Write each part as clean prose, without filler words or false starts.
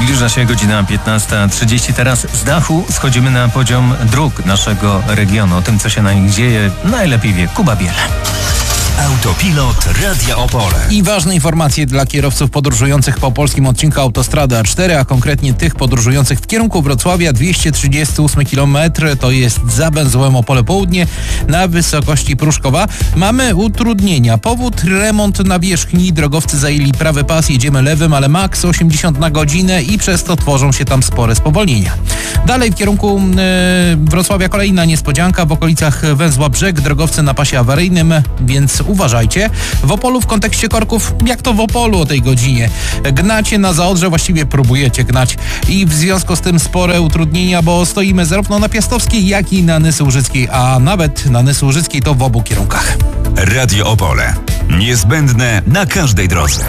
Zbliża się godzina 15:30. Teraz z dachu schodzimy na poziom dróg naszego regionu. O tym, co się na nich dzieje, najlepiej wie Kuba Biel. Autopilot Radia Opole. I ważne informacje dla kierowców podróżujących po polskim odcinku autostrady A4, a konkretnie tych podróżujących w kierunku Wrocławia. 238 km to jest za węzłem Opole Południe na wysokości Pruszkowa. Mamy utrudnienia. Powód remont nawierzchni. Drogowcy zajęli prawy pas, jedziemy lewym, ale maks 80 na godzinę i przez to tworzą się tam spore spowolnienia. Dalej w kierunku Wrocławia kolejna niespodzianka. W okolicach węzła Brzeg drogowcy na pasie awaryjnym, więc uważajcie. W Opolu w kontekście korków, jak to w Opolu o tej godzinie? Gnacie na Zaodrze, właściwie próbujecie gnać i w związku z tym spore utrudnienia, bo stoimy zarówno na Piastowskiej, jak i na Nysy Łużyckiej, a nawet na Nysy Łużyckiej to w obu kierunkach. Radio Opole. Niezbędne na każdej drodze.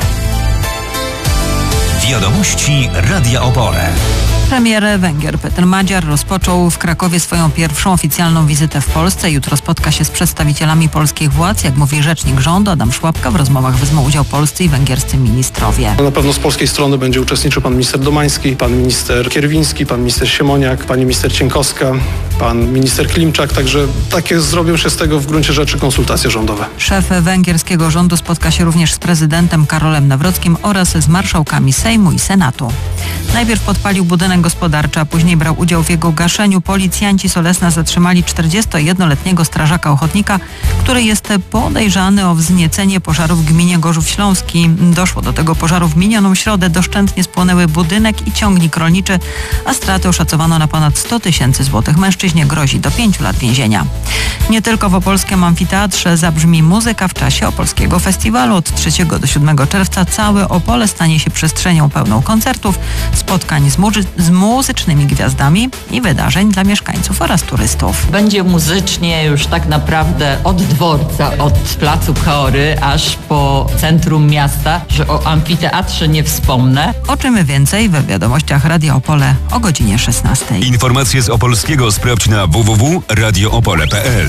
Wiadomości Radia Opole. Premier Węgier Peter Madziar rozpoczął w Krakowie swoją pierwszą oficjalną wizytę w Polsce. Jutro spotka się z przedstawicielami polskich władz. Jak mówi rzecznik rządu Adam Szłapka, w rozmowach wezmą udział polscy i węgierscy ministrowie. Na pewno z polskiej strony będzie uczestniczył pan minister Domański, pan minister Kierwiński, pan minister Siemoniak, pani minister Cienkowska, pan minister Klimczak. Także takie zrobią się z tego w gruncie rzeczy konsultacje rządowe. Szef węgierskiego rządu spotka się również z prezydentem Karolem Nawrockim oraz z marszałkami Sejmu i Senatu. Najpierw podpalił budynek gospodarczy, a później brał udział w jego gaszeniu. Policjanci z Olesna zatrzymali 41-letniego strażaka ochotnika, który jest podejrzany o wzniecenie pożaru w gminie Gorzów Śląski. Doszło do tego pożaru w minioną środę. Doszczętnie spłonęły budynek i ciągnik rolniczy, a straty oszacowano na ponad 100 000 złotych. Mężczyźnie grozi do 5 lat więzienia. Nie tylko w opolskim amfiteatrze zabrzmi muzyka w czasie opolskiego festiwalu. Od 3 do 7 czerwca całe Opole stanie się przestrzenią pełną koncertów, spotkań z muzycznymi gwiazdami i wydarzeń dla mieszkańców oraz turystów. Będzie muzycznie już tak naprawdę od dworca, od placu Chory aż po centrum miasta, że o amfiteatrze nie wspomnę. O czym więcej w wiadomościach Radia Opole o godzinie 16. Informacje z Opolskiego sprawdź na www.radioopole.pl.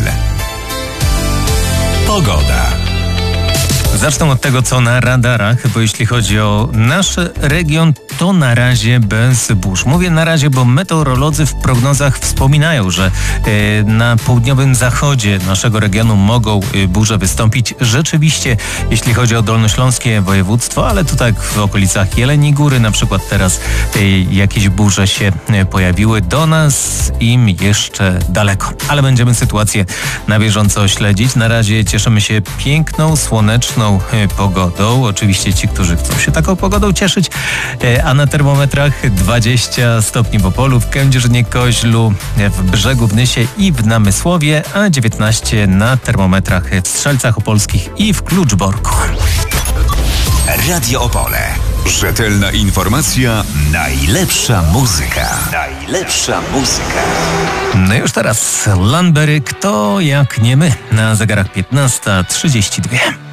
Pogoda. Zacznę od tego, co na radarach, bo jeśli chodzi o nasz region, to na razie bez burz. Mówię na razie, bo meteorolodzy w prognozach wspominają, że na południowym zachodzie naszego regionu mogą burze wystąpić. Rzeczywiście, jeśli chodzi o dolnośląskie województwo, ale tu tak w okolicach Jeleniej Góry na przykład teraz jakieś burze się pojawiły. Do nas im jeszcze daleko, ale będziemy sytuację na bieżąco śledzić. Na razie cieszymy się piękną, słoneczną pogodą. Oczywiście ci, którzy chcą się taką pogodą cieszyć, a na termometrach 20 stopni w Opolu, w Kędzierzynie-Koźlu, w Brzegu, w Nysie i w Namysłowie, a 19 na termometrach w Strzelcach Opolskich i w Kluczborku. Radio Opole. Rzetelna informacja, najlepsza muzyka. Najlepsza muzyka. No już teraz Landberry, kto jak nie my, na zegarach 15:32.